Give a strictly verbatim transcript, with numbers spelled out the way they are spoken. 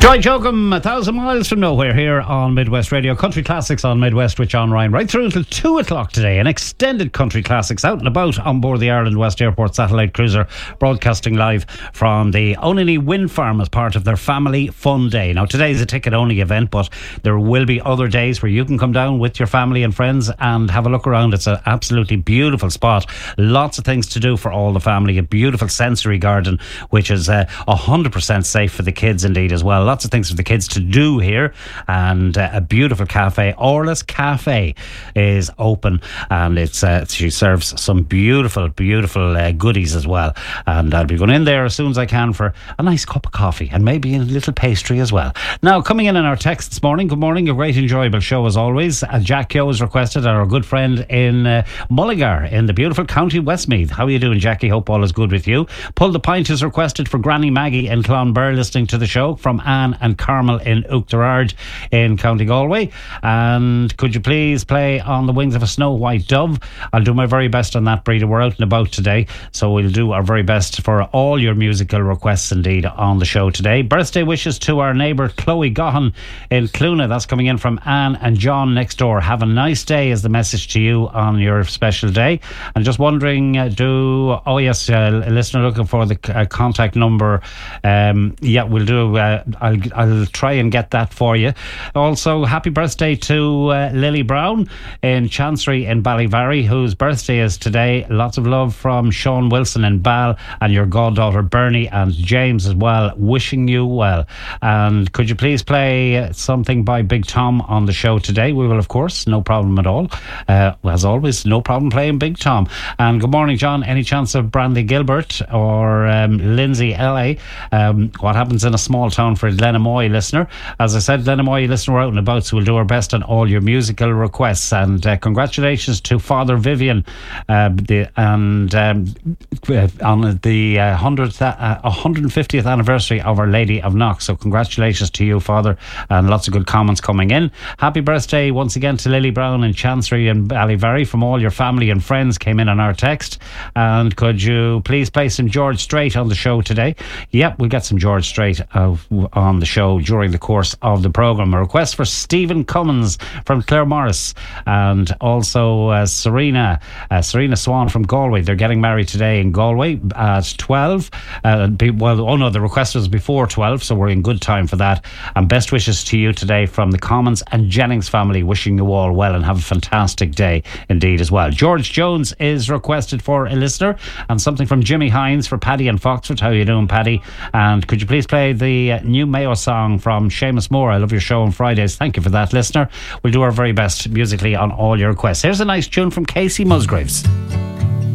Joy Jokum, a thousand miles from nowhere here on Midwest Radio. Country Classics on Midwest with John Ryan. Right through until two o'clock today. An extended Country Classics out and about on board the Ireland West Airport satellite cruiser, broadcasting live from the Onany Wind Farm as part of their Family Fun Day. Now, today is a ticket-only event, but there will be other days where you can come down with your family and friends and have a look around. It's an absolutely beautiful spot. Lots of things to do for all the family. A beautiful sensory garden, which is uh, one hundred percent safe for the kids indeed as well. Lots of things for the kids to do here, and uh, a beautiful cafe. Orla's Cafe is open, and it's uh, she serves some beautiful beautiful uh, goodies as well, and I'll be going in there as soon as I can for a nice cup of coffee and maybe a little pastry as well. Now, coming in on our text this morning, good morning, a great enjoyable show as always. uh, Jack Yo has requested, our good friend in uh, Mullingar in the beautiful County Westmeath. How are you doing, Jackie? Hope all is good with you. Pull the Pint is requested for Granny Maggie in Clonbur, listening to the show, from Anne and Carmel in Oughterard in County Galway. And could you please play On the Wings of a Snow White Dove? I'll do my very best on that, Breeda. We're out and about today, so we'll do our very best for all your musical requests indeed on the show today. Birthday wishes to our neighbour Chloe Gohan in Cluna. That's coming in from Anne and John next door. Have a nice day is the message to you on your special day. And just wondering, uh, do oh yes, uh, a listener looking for the uh, contact number. Um, yeah, we'll do. Uh, I'll I'll try and get that for you. Also, happy birthday to uh, Lily Brown in Chancery in Ballyvarry, whose birthday is today. Lots of love from Sean Wilson in Bal, and your goddaughter Bernie and James as well, wishing you well. And could you please play something by Big Tom on the show today? We will, of course, no problem at all. Uh, as always, no problem playing Big Tom. And good morning, John. Any chance of Brandy Gilbert or um, Lindsay L A? Um, what happens in a small town for Glenamoy listener? As I said, Glenamoy listener, we're out and about, so we'll do our best on all your musical requests. And uh, congratulations to Father Vivian uh, the, and um, on the uh, one hundred fiftieth anniversary of Our Lady of Knock. So congratulations to you, Father, and lots of good comments coming in. Happy birthday once again to Lily Brown in Chancery and Ballyvarry from all your family and friends, came in on our text. And could you please play some George Strait on the show today? Yep, we'll get some George Strait uh, on the show during the course of the programme. A request for Stephen Cummins from Claremorris, and also uh, Serena uh, Serena Swan from Galway. They're getting married today in Galway at twelve. Uh, be, well, oh no, the request was before twelve, so we're in good time for that. And best wishes to you today from the Commons and Jennings family, wishing you all well and have a fantastic day indeed as well. George Jones is requested for a listener, and something from Jimmy Hines for Paddy and Foxford. How are you doing, Paddy? And could you please play the uh, new Mayo song from Seamus Moore? I love your show on Fridays. Thank you for that, listener. We'll do our very best musically on all your requests. Here's a nice tune from Casey Musgraves.